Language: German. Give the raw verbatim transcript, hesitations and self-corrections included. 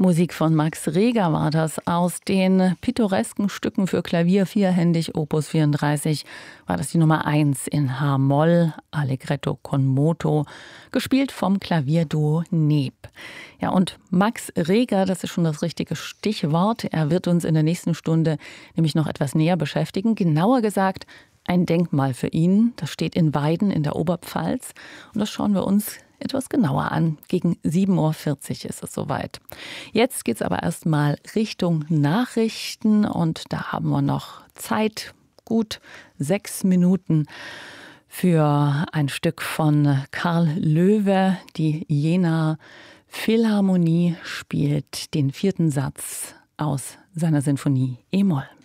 Musik von Max Reger war das. Aus den pittoresken Stücken für Klavier vierhändig Opus vierunddreißig war das die Nummer eins in H-Moll, Allegretto con moto, gespielt vom Klavierduo Neb. Ja, und Max Reger, das ist schon das richtige Stichwort. Er wird uns in der nächsten Stunde nämlich noch etwas näher beschäftigen. Genauer gesagt, ein Denkmal für ihn. Das steht in Weiden in der Oberpfalz. Und das schauen wir uns etwas genauer an. Gegen sieben Uhr vierzig ist es soweit. Jetzt geht es aber erstmal Richtung Nachrichten und da haben wir noch Zeit, gut sechs Minuten für ein Stück von Karl Löwe. Die Jena Philharmonie spielt den vierten Satz aus seiner Sinfonie E-Moll.